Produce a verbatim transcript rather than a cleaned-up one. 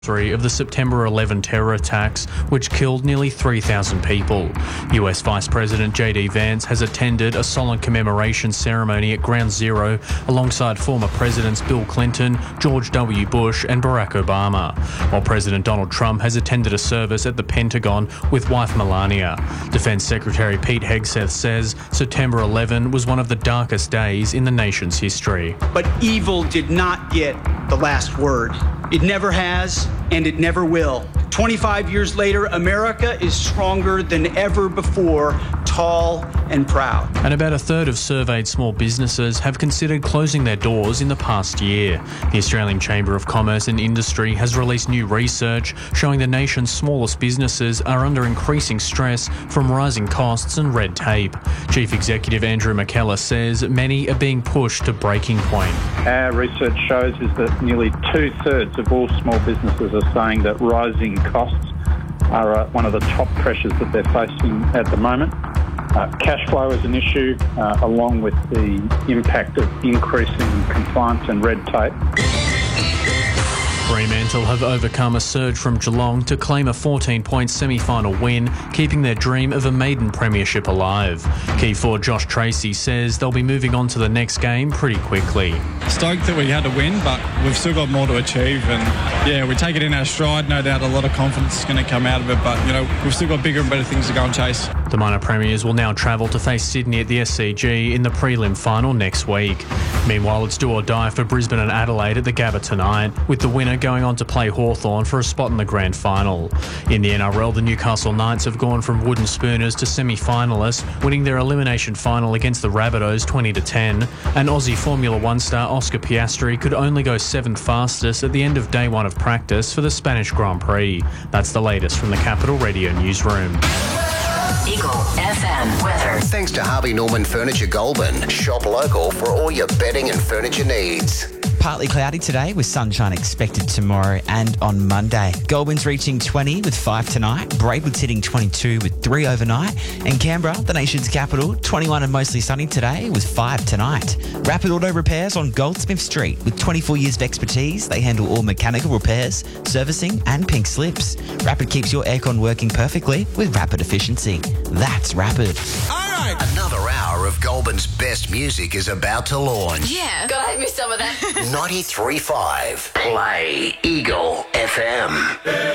of the September eleventh terror attacks, which killed nearly three thousand people. U S Vice President J D Vance has attended a solemn commemoration ceremony at Ground Zero alongside former Presidents Bill Clinton, George W. Bush and Barack Obama, while President Donald Trump has attended a service at the Pentagon with wife Melania. Defense Secretary Pete Hegseth says September eleventh was one of the darkest days in the nation's history. But evil did not get the last word. It never has, and it never will. twenty-five years later, America is stronger than ever before, tall and proud. And about a third of surveyed small businesses have considered closing their doors in the past year. The Australian Chamber of Commerce and Industry has released new research showing the nation's smallest businesses are under increasing stress from rising costs and red tape. Chief Executive Andrew McKellar says many are being pushed to breaking point. Our research shows is that nearly two-thirds of all small businesses are saying that rising costs are uh, one of the top pressures that they're facing at the moment. Uh, cash flow is an issue, uh, along with the impact of increasing compliance and red tape. Fremantle have overcome a surge from Geelong to claim a fourteen-point semi-final win, keeping their dream of a maiden premiership alive. Key forward Josh Tracy says they'll be moving on to the next game pretty quickly. Stoked that we had to win, but we've still got more to achieve, and yeah, we take it in our stride. No doubt a lot of confidence is going to come out of it, but you know, we've still got bigger and better things to go and chase. The minor premiers will now travel to face Sydney at the S C G in the prelim final next week. Meanwhile, it's do or die for Brisbane and Adelaide at the Gabba tonight, with the winner going on to play Hawthorn for a spot in the grand final. In the N R L, the Newcastle Knights have gone from wooden spooners to semi-finalists, winning their elimination final against the Rabbitohs twenty to ten, and Aussie Formula One star Oscar Piastri could only go seventh fastest at the end of day one of practice for the Spanish Grand Prix. That's the latest from the Capital Radio newsroom. Eagle F M weather. Thanks to Harvey Norman Furniture Goulburn. Shop local for all your bedding and furniture needs. Partly cloudy today with sunshine expected tomorrow and on Monday. Goulburn's reaching twenty with five tonight. Braidwood's hitting twenty-two with three overnight. And Canberra, the nation's capital, twenty-one and mostly sunny today with five tonight. Rapid Auto Repairs on Goldsmith Street. With twenty-four years of expertise, they handle all mechanical repairs, servicing and pink slips. Rapid keeps your aircon working perfectly with rapid efficiency. That's Rapid. All right. Another hour of Goulburn's best music is about to launch. Yeah, gotta have me some of that. ninety-three point five. Play Eagle F M.